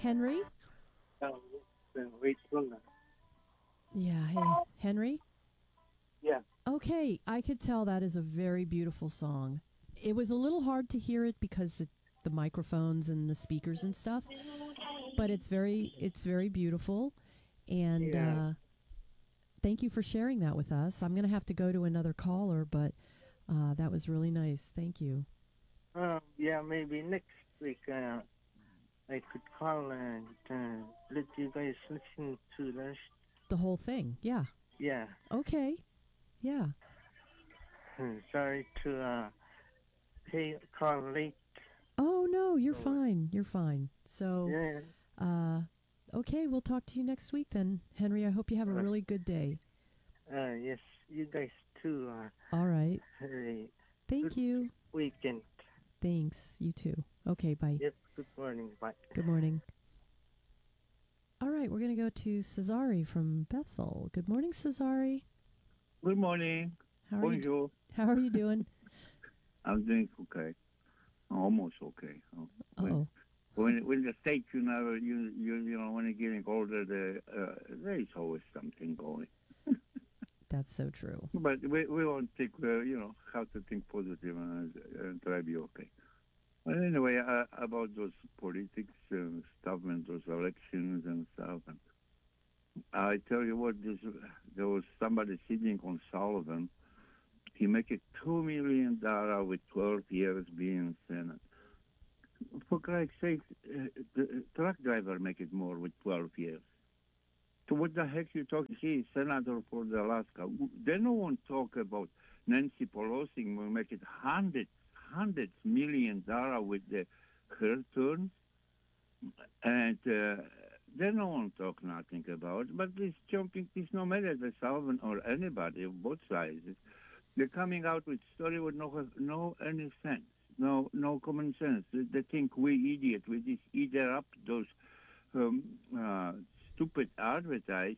Henry? Wait, slow. Yeah, hey, Henry? Yeah. Okay, I could tell that is a very beautiful song. It was a little hard to hear it because the microphones and the speakers and stuff, but it's very beautiful. And Yeah. thank you for sharing that with us. I'm going to have to go to another caller, but that was really nice. Thank you. Yeah, maybe next week I could call and let you guys listen to this. The whole thing, yeah. Yeah. Okay, yeah. Sorry to call late. Oh, no, you're fine. You're fine. So, Yeah. okay, we'll talk to you next week then. Henry, I hope you have a really good day. Yes, you guys too. All right. Thank you. Weekend. Thanks. You too. Okay, bye. Yep, good morning. Bye. Good morning. All right, we're going to go to Cesare from Bethel. Good morning, Cesare. Good morning. Bonjour. How are you doing? I'm doing okay. Almost okay. When the state, you know, when you're getting older, there is always something going. That's so true. But we won't think, how to think positive and try to be okay. But anyway, about those politics stuff and those elections and stuff, and I tell you what, there was somebody sitting on Sullivan. He make it $2 million with 12 years being Senate. For Christ's sake, the truck driver make it more with 12 years. So what the heck you talking? He is senator for the Alaska. They no one talk about Nancy Pelosi will make it hundreds million dollars with her turn, and they no one talk nothing about. But this jumping, this no matter the Sullivan or anybody of both sides, they're coming out with story with no any sense, no common sense. They think we idiot. We just eat up those stupid advertise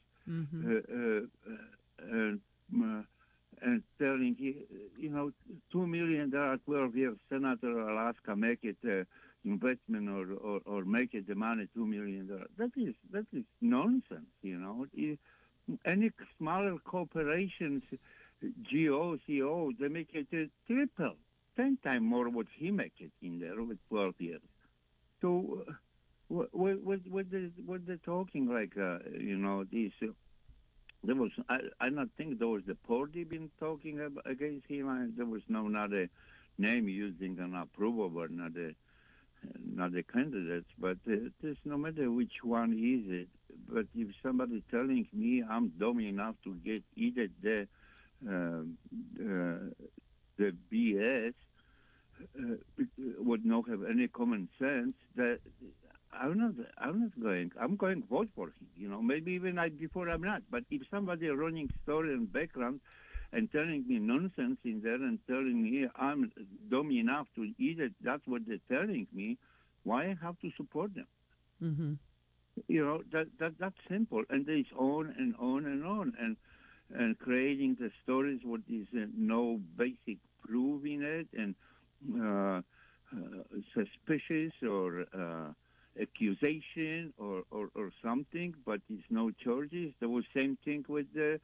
and telling $2 million 12 years Senator Alaska make it investment or make it the money $2 million. That is nonsense. Any smaller corporations, GO, CO, they make it triple, 10 times more what he make it in there with 12 years. So what they're talking like, this. There was, I not think there was the party been talking against him. There was not a name using an approval, but not the candidates. But there's no matter which one is it. But if somebody telling me I'm dumb enough to get either the BS would not have any common sense, that I'm not going. I'm going to vote for him. Maybe even before I'm not. But if somebody running story and background and telling me nonsense in there and telling me I'm dumb enough to eat it, that's what they're telling me. Why I have to support them? That's simple. And it's on and on and on, and creating the stories what is no basic proof in it, and suspicious or accusation or something, but it's no charges. There was same thing with the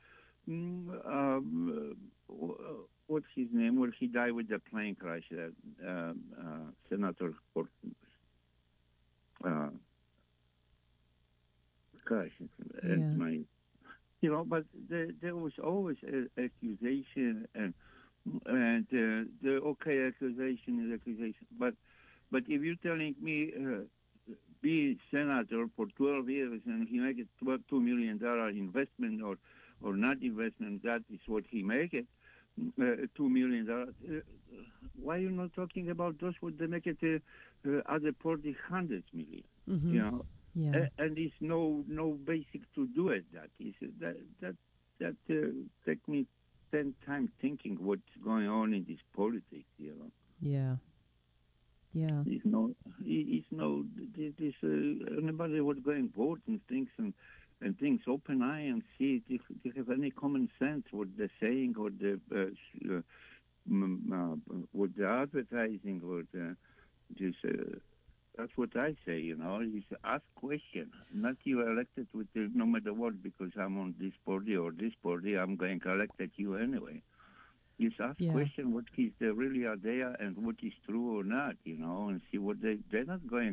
what's his name? Well, he died with the plane crash. Senator gosh, my, but there was always accusation and the okay accusation is accusation. But if you're telling me be senator for 12 years and he make it $2 million investment or not investment, that is what he make it, $2 million. Why are you not talking about those what they make it other party hundreds million? Yeah. And it's no basic to do it. That take me 10 times thinking what's going on in this politics. Yeah. Yeah. It's anybody would go and vote and things and things open eye and see if they have any common sense what they're saying or what they're advertising or this That's what I say, you know. You should ask question. Not you elected with no matter what, because I'm on this party or this party, I'm going to elect at you anyway. Just ask Yeah. question what is the really idea and what is true or not, you know, and see what they're not going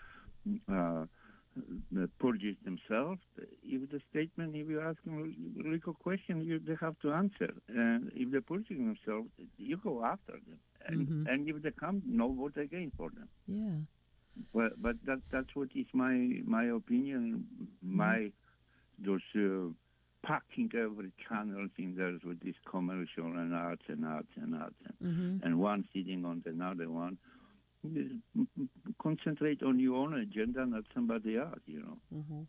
purchase themselves. If the statement, if you ask them a legal question, they have to answer. And if they're purchasing themselves, you go after them. And if they come, no vote again for them. Yeah. Well, but that's what is my opinion. My those packing every channel in there with this commercial and arts and one sitting on another one. Concentrate on your own agenda, not somebody else. You know.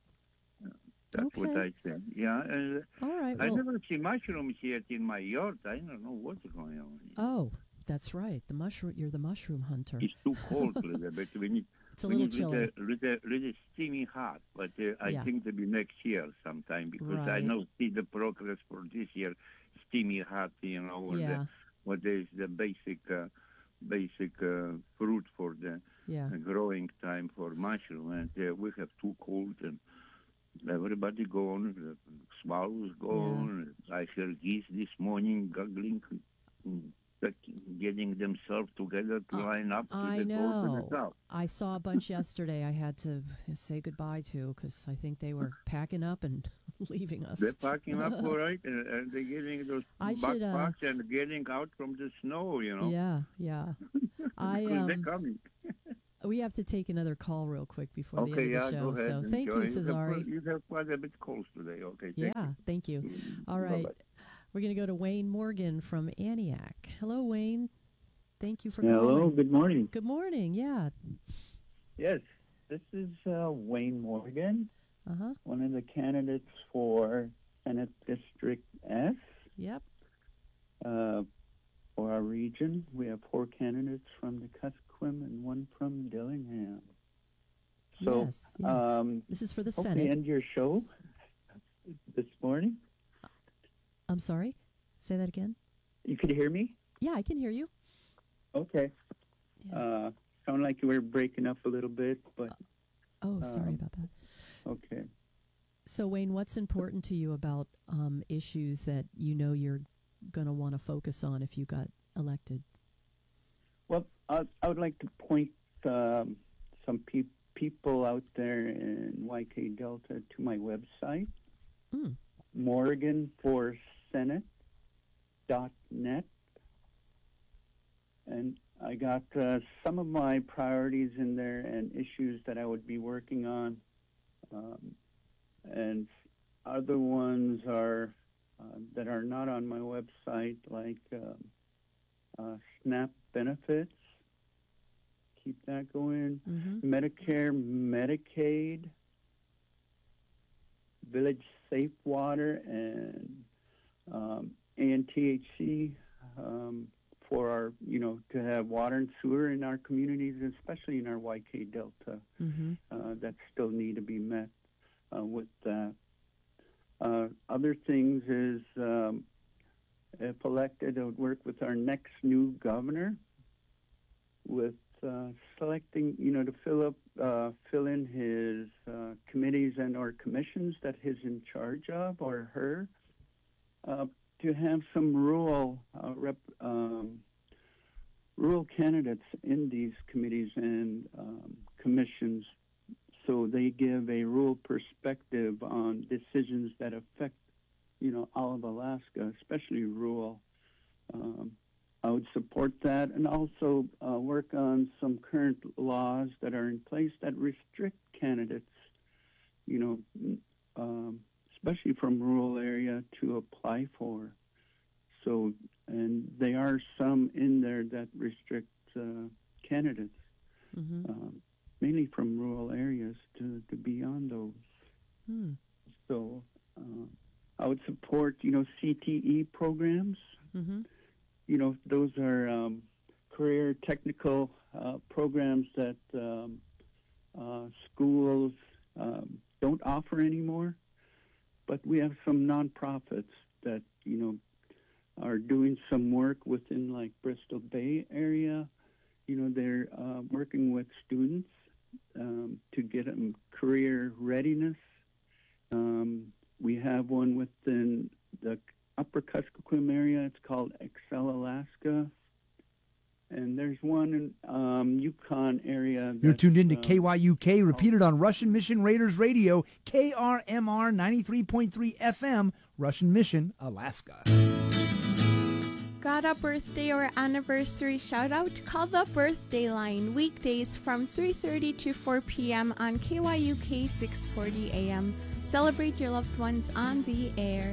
That's what I said. Yeah. All right. I Well, never see mushrooms yet in my yard. I don't know what's going on. oh, that's right. The mushroom. You're the mushroom hunter. It's too cold a little bit. We need. It's a little We chilly. need little steamy hot, but I Yeah. think it'll be next year sometime because I Right. know see the progress for this year, steamy hot. You know, Yeah. what is the basic fruit for the Yeah. growing time for mushroom, and we have too cold and everybody gone. The swallows gone. I heard geese this morning guggling. Getting themselves together to line up to I the door to the know. south. I saw a bunch yesterday I had to say goodbye to because I think they were packing up and leaving us. They're packing up all right, and they're getting those I should, backpacks and getting out from the snow, you know. Yeah, yeah. Because they're coming. We have to take another call real quick before the Okay, end yeah, of the show. go ahead. So thank you, Enjoy. Cesare. You have quite a bit calls today. Okay, Yeah, thank you. All right. Bye-bye. We're going to go to Wayne Morgan from Antioch. Hello, Wayne. Thank you for calling. Hello, good morning. Good morning. Yeah. Yes, this is Wayne Morgan, Uh-huh. one of the candidates for Senate District S Yep. for our region. We have 4 candidates from the Kuskokwim and 1 from Dillingham. So, Yes. Yeah. This is for the hopefully Senate. end your show this morning. I'm sorry. Say that again. You could hear me? Yeah, I can hear you. Okay. Yeah. Sound like you were breaking up a little bit, but Oh, sorry about that. okay. So, Wayne, what's important to you about issues that you know you're going to want to focus on if you got elected? Well, I would like to point some people out there in YK Delta to my website, MorganForSenate.net. And I got some of my priorities in there and issues that I would be working on. And other ones are that are not on my website, like SNAP benefits. Keep that going. Medicare, Medicaid, Village Safe Water, and ANTHC for our, to have water and sewer in our communities, especially in our YK Delta, that still need to be met with that. Other things is, if elected, I would work with our next new governor with selecting, to fill in his committees and or commissions that he's in charge of, or her, to have some rural candidates in these committees and commissions, so they give a rural perspective on decisions that affect, all of Alaska, especially rural. I would support that, and also work on some current laws that are in place that restrict candidates, especially from rural area, to apply for. So, and there are some in there that restrict candidates, mainly from rural areas, to be on those. So I would support, CTE programs. Those are career technical programs that schools don't offer anymore. But we have some nonprofits that, are doing some work within like Bristol Bay area, they're working with students to get them career readiness. We have one within the Upper Kuskokwim area. It's called Excel Alaska. And there's one in Yukon area. You're tuned into KYUK, repeated on Russian Mission Raiders Radio, KRMR 93.3 FM, Russian Mission, Alaska. Got a birthday or anniversary shout-out? Call the birthday line weekdays from 3:30 to 4 p.m. on KYUK 640 AM. Celebrate your loved ones on the air.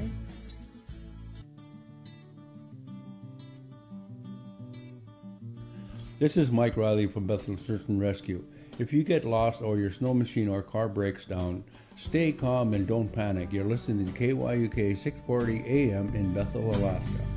This is Mike Riley from Bethel Search and Rescue. If you get lost or your snow machine or car breaks down, stay calm and don't panic. You're listening to KYUK 640 AM in Bethel, Alaska.